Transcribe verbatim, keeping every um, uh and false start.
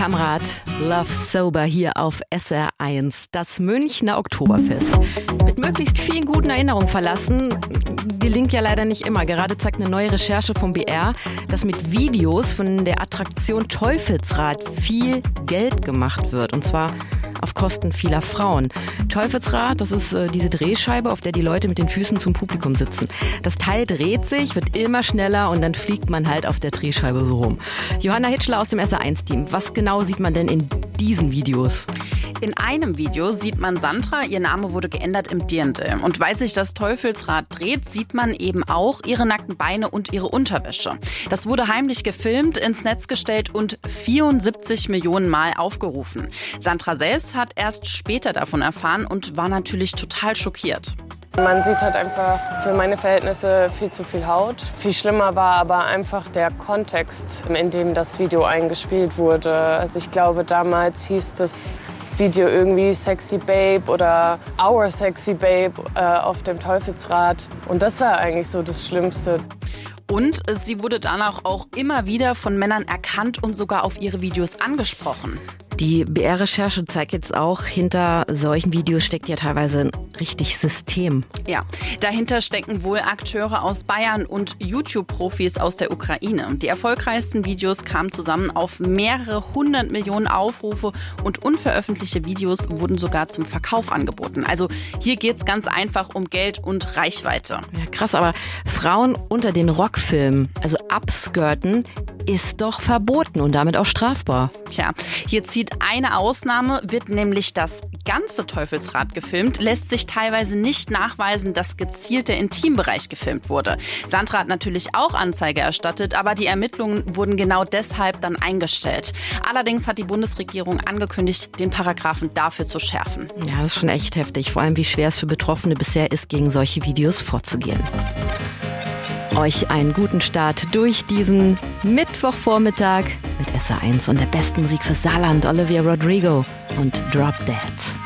Kamerad, Love Sober hier auf S R eins. Das Münchner Oktoberfest. Mit möglichst vielen guten Erinnerungen verlassen, gelingt ja leider nicht immer. Gerade zeigt eine neue Recherche vom B R, dass mit Videos von der Attraktion Teufelsrad viel Geld gemacht wird. Und zwar auf Kosten vieler Frauen. Teufelsrad, das ist äh, diese Drehscheibe, auf der die Leute mit den Füßen zum Publikum sitzen. Das Teil dreht sich, wird immer schneller und dann fliegt man halt auf der Drehscheibe so rum. Johanna Hitschler aus dem S R eins Team. Was genau sieht man denn in diesen Videos? In einem Video sieht man Sandra, ihr Name wurde geändert im Dirndl. Und weil sich das Teufelsrad dreht, sieht man eben auch ihre nackten Beine und ihre Unterwäsche. Das wurde heimlich gefilmt, ins Netz gestellt und vierundsiebzig Millionen Mal aufgerufen. Sandra selbst hat erst später davon erfahren und war natürlich total schockiert. Man sieht halt einfach für meine Verhältnisse viel zu viel Haut. Viel schlimmer war aber einfach der Kontext, in dem das Video eingespielt wurde. Also ich glaube, damals hieß das Video irgendwie Sexy Babe oder Our Sexy Babe äh, auf dem Teufelsrad. Und das war eigentlich so das Schlimmste. Und sie wurde danach auch immer wieder von Männern erkannt und sogar auf ihre Videos angesprochen. Die B R-Recherche zeigt jetzt auch, hinter solchen Videos steckt ja teilweise ein richtig System. Ja, dahinter stecken wohl Akteure aus Bayern und YouTube-Profis aus der Ukraine. Die erfolgreichsten Videos kamen zusammen auf mehrere hundert Millionen Aufrufe und unveröffentlichte Videos wurden sogar zum Verkauf angeboten. Also hier geht's ganz einfach um Geld und Reichweite. Ja, krass, aber Frauen unter den Rockfilmen, also abskirten, ist doch verboten und damit auch strafbar. Tja, hier zieht eine Ausnahme, wird nämlich das ganze Teufelsrad gefilmt, lässt sich teilweise nicht nachweisen, dass gezielt der Intimbereich gefilmt wurde. Sandra hat natürlich auch Anzeige erstattet, aber die Ermittlungen wurden genau deshalb dann eingestellt. Allerdings hat die Bundesregierung angekündigt, den Paragraphen dafür zu schärfen. Ja, das ist schon echt heftig, vor allem wie schwer es für Betroffene bisher ist, gegen solche Videos vorzugehen. Euch einen guten Start durch diesen Mittwochvormittag mit S R eins und der besten Musik für Saarland, Olivia Rodrigo und Drop Dead.